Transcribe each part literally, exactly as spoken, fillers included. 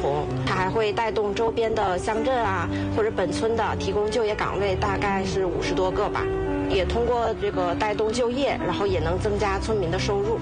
同，它还会带动周边的乡镇啊或者本村的提供就业岗位，大概是五十多个吧。也通过这个带动就业，然后也能增加村民的收入。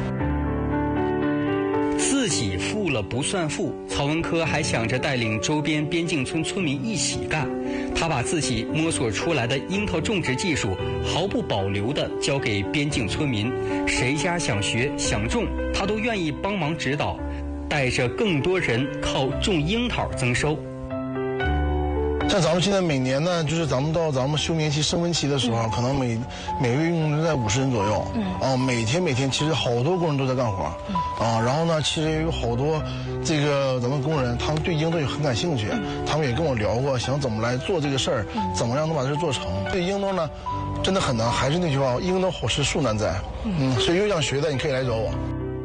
自己富了不算富，曹文科还想着带领周边边境村村民一起干。他把自己摸索出来的樱桃种植技术毫不保留地交给边境村民，谁家想学想种，他都愿意帮忙指导，带着更多人靠种樱桃增收。 像咱们现在每年呢，就是咱们到咱们休眠期、升温期的时候，嗯、可能每每位用人在五十人左右。嗯。啊，每天每天，其实好多工人都在干活。嗯。啊，然后呢，其实也有好多这个咱们工人，他们对樱桃也很感兴趣，嗯、他们也跟我聊过，想怎么来做这个事儿，嗯、怎么样能把这事做成。对樱桃呢，真的很难。还是那句话，樱桃好吃树难栽。嗯。嗯，所以有想学的，你可以来找我。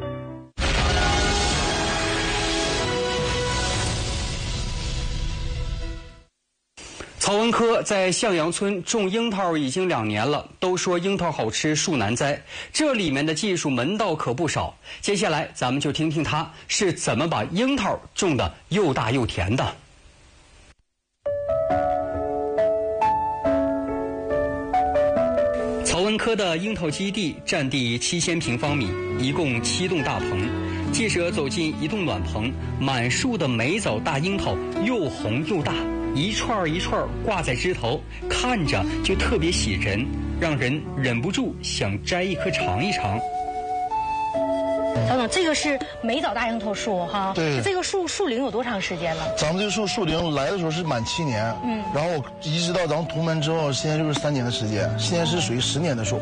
曹文科在向阳村种樱桃已经两年了，都说樱桃好吃树难栽，这里面的技术门道可不少。接下来咱们就听听他是怎么把樱桃种得又大又甜的。曹文科的樱桃基地占地七千平方米，一共七栋大棚。记者走进一栋暖棚，满树的美枣大樱桃又红又大，一串一串挂在枝头，看着就特别喜人，让人忍不住想摘一颗尝一尝。 等等，这个是美枣大樱桃树哈？ 对。 这个树树龄有多长时间了？ 咱们这个树树龄来的时候是满七年，嗯，然后移植到咱们图门之后，现在就是三年的时间，现在是属于十年的树。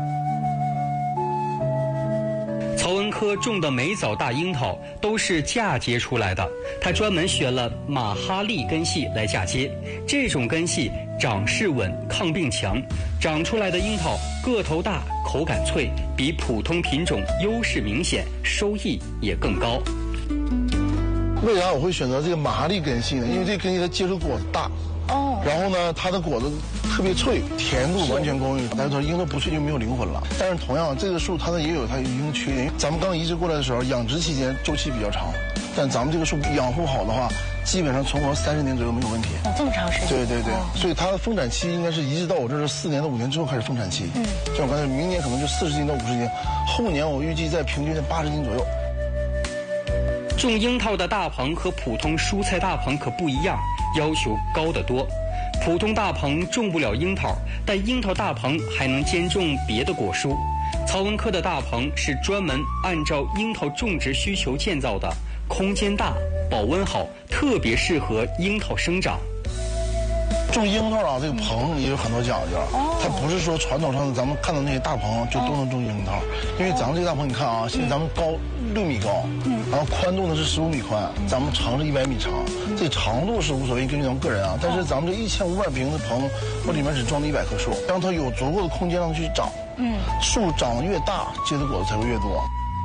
曹文科种的美枣大樱桃都是嫁接出来的，他专门选了马哈利根系来嫁接。这种根系长势稳、抗病强，长出来的樱桃个头大、口感脆，比普通品种优势明显，收益也更高。 为啥我会选择这个马哈利根系呢？因为这根系它接触果子大。哦，然后呢，它的果子特别脆，甜度完全公允。但是它樱桃不脆就没有灵魂了。但是同样，这个树它呢也有它一定的缺点。咱们刚移植过来的时候，养殖期间周期比较长，但咱们这个树养护好的话，基本上存活三十年左右没有问题。 哦，这么长时间？ 对对对， 哦、 所以它的丰产期应该是移植到我这是四年到五年之后开始丰产期。嗯，像我刚才明年可能就四十斤到五十斤，后年我预计在平均在八十斤左右。 种樱桃的大棚和普通蔬菜大棚可不一样，要求高得多。普通大棚种不了樱桃，但樱桃大棚还能兼种别的果蔬。曹文科的大棚是专门按照樱桃种植需求建造的，空间大，保温好，特别适合樱桃生长。 种樱桃啊，这个棚也有很多讲究，它不是说传统上的咱们看到那些大棚就都能种樱桃，因为咱们这个大棚你看啊，现在咱们高六米高，然后宽度呢是十五米宽，咱们长是一百米长，这长度是无所谓，根据咱们个人啊。但是咱们这一千五百平的棚，我里面只装了一百棵树，让它有足够的空间让它去长。嗯，树长得越大，结的果子才会越多。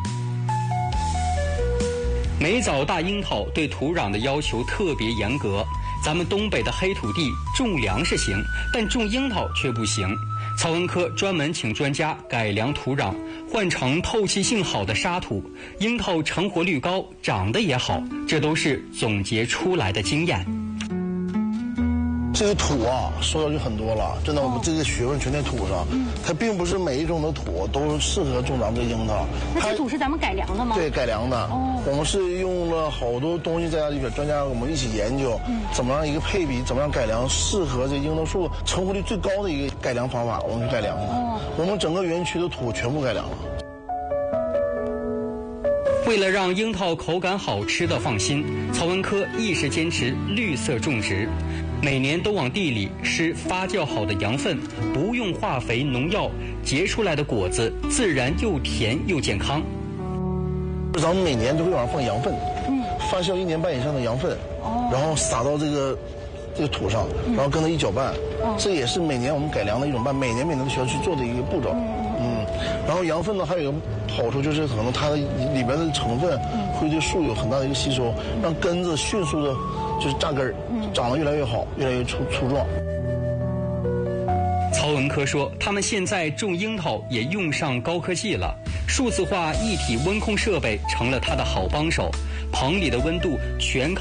美枣大樱桃对土壤的要求特别严格。咱们东北的黑土地种粮食行，但种樱桃却不行。曹文科专门请专家改良土壤，换成透气性好的沙土，樱桃成活率高，长得也好，这都是总结出来的经验。 这个土啊，说的就很多了，真的，我们这个学问全在土上。嗯，它并不是每一种的土都适合种咱们这樱桃。 那这土是咱们改良的吗？ 对，改良的。哦，我们是用了好多东西在家里边，专家我们一起研究，嗯，怎么样一个配比，怎么样改良适合这樱桃树成活率最高的一个改良方法，我们去改良的。哦，我们整个园区的土全部改良了。 为了让樱桃口感好吃的放心，曹文科一直坚持绿色种植，每年都往地里施发酵好的羊粪，不用化肥农药，结出来的果子自然又甜又健康。 咱们每年都会往上放羊粪，嗯，发酵一年半以上的羊粪，哦，然后撒到这个这个土上，然后跟它一搅拌，嗯，这也是每年我们改良的一种办，每年每年都需要去做的一个步骤。嗯，然后羊粪呢还有一个好处就是可能它的里边的成分会对树有很大的一个吸收，让根子迅速的就是扎根儿，长得越来越好，越来越粗粗壮。 曹文科说，他们现在种樱桃也用上高科技了，数字化一体温控设备成了他的好帮手，棚里的温度全靠